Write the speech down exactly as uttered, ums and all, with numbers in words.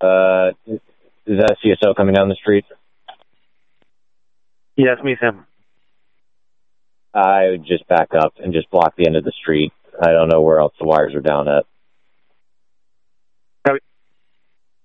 Uh, is that C S O coming down the street? Yes, me, Sam. I would just back up and just block the end of the street. I don't know where else the wires are down at.